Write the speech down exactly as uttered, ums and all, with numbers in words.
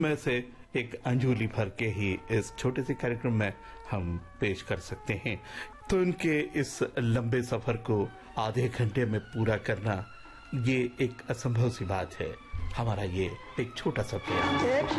में से एक अंजुली भर के ही इस छोटे से कार्यक्रम में हम पेश कर सकते हैं। तो उनके इस लंबे सफर को आधे घंटे में पूरा करना ये एक असंभव सी बात है। हमारा ये एक छोटा सा प्रयास।